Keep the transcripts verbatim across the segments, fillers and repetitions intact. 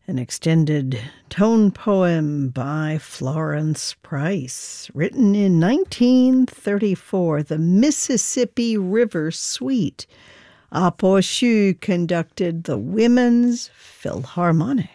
An extended tone poem by Florence Price, written in nineteen thirty-four, the Mississippi River Suite. Apo conducted the Women's Philharmonic.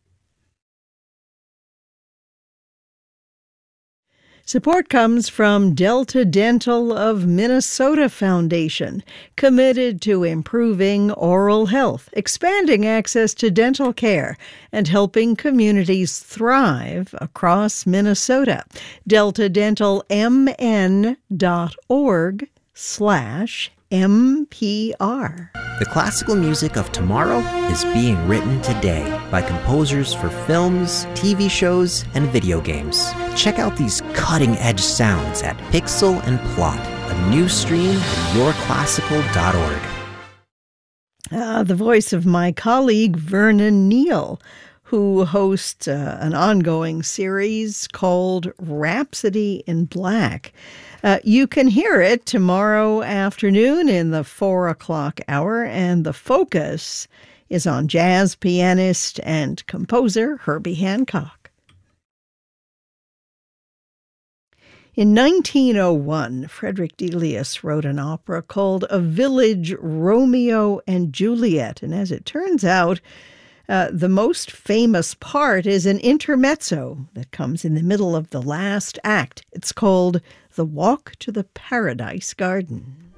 Support comes from Delta Dental of Minnesota Foundation, committed to improving oral health, expanding access to dental care, and helping communities thrive across Minnesota. delta dental m n dot org slash M P R. The classical music of tomorrow is being written today by composers for films, T V shows, and video games. Check out these cutting-edge sounds at Pixel and Plot, a new stream at your classical dot org. Uh, the voice of my colleague Vernon Neal, who hosts uh, an ongoing series called Rhapsody in Black. Uh, you can hear it tomorrow afternoon in the four o'clock hour, and the focus is on jazz pianist and composer Herbie Hancock. In nineteen oh one, Frederick Delius wrote an opera called A Village Romeo and Juliet, and as it turns out, Uh, the most famous part is an intermezzo that comes in the middle of the last act. It's called The Walk to the Paradise Garden.